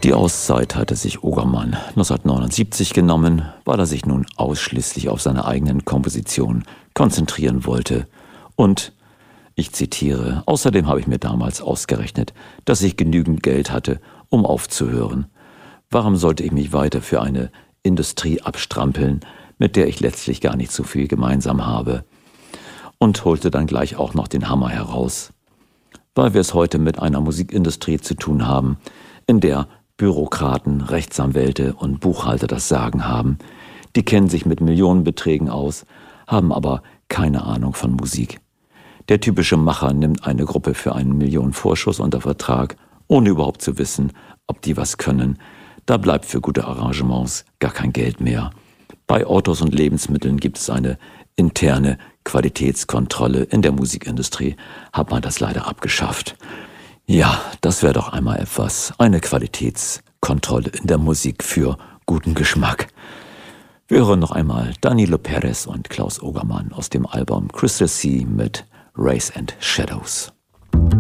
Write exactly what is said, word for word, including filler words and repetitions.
Die Auszeit hatte sich Ogermann neunzehnhundertneunundsiebzig genommen, weil er sich nun ausschließlich auf seine eigenen Kompositionen konzentrieren wollte. Und, ich zitiere, außerdem habe ich mir damals ausgerechnet, dass ich genügend Geld hatte, um aufzuhören. Warum sollte ich mich weiter für eine Industrie abstrampeln, mit der ich letztlich gar nicht so viel gemeinsam habe? Und holte dann gleich auch noch den Hammer heraus. Weil wir es heute mit einer Musikindustrie zu tun haben, in der Bürokraten, Rechtsanwälte und Buchhalter das Sagen haben. Die kennen sich mit Millionenbeträgen aus, haben aber keine Ahnung von Musik. Der typische Macher nimmt eine Gruppe für einen Millionenvorschuss unter Vertrag, ohne überhaupt zu wissen, ob die was können. Da bleibt für gute Arrangements gar kein Geld mehr. Bei Autos und Lebensmitteln gibt es eine interne Qualitätskontrolle. In der Musikindustrie hat man das leider abgeschafft. Ja, das wäre doch einmal etwas. Eine Qualitätskontrolle in der Musik für guten Geschmack. Wir hören noch einmal Danilo Perez und Klaus Ogermann aus dem Album Crystal Sea mit Rays and Shadows.